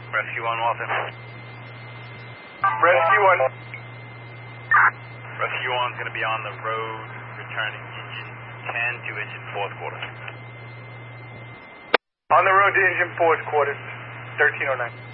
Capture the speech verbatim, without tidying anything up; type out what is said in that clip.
Rescue one, Walter. Rescue one. Rescue one's going to be on the road, returning engine ten to engine fourth quarters. On the road to engine fourth quarters, thirteen oh nine.